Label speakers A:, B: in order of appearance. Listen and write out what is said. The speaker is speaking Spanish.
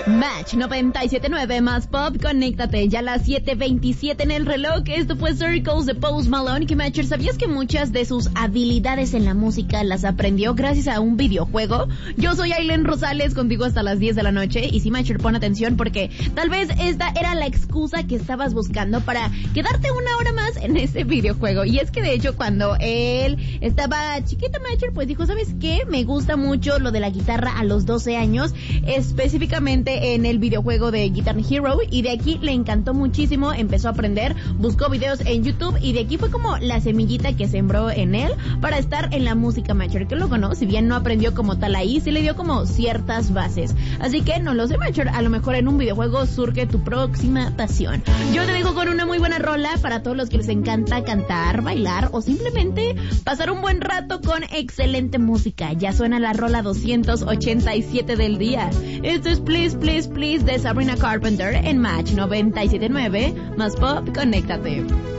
A: Match 97.9 más pop, conéctate ya a las 7:27 en el reloj. Esto fue Circles de Post Malone. Que Matcher, ¿sabías que muchas de sus habilidades en la música las aprendió gracias a un videojuego? Yo soy Aileen Rosales, contigo hasta las 10 de la noche. Y sí, Matcher, pon atención porque tal vez esta era la excusa que estabas buscando para quedarte una hora más en ese videojuego. Y es que de hecho cuando él estaba chiquito, Matcher, pues dijo, ¿sabes qué? Me gusta mucho lo de la guitarra a los 12 años, específicamente en el videojuego de Guitar Hero, y de aquí le encantó muchísimo, empezó a aprender, buscó videos en YouTube y de aquí fue como la semillita que sembró en él para estar en la música, Matcher. Que luego no, si bien no aprendió como tal ahí, sí le dio como ciertas bases. Así que no lo sé, Matcher, a lo mejor en un videojuego surge tu próxima pasión. Yo te dejo con una muy buena rola para todos los que les encanta cantar, bailar o simplemente pasar un buen rato con excelente música. Ya suena la rola 287 del día. Esto es Please, Please, Please de Sabrina Carpenter en Match 97.9 más pop, conéctate.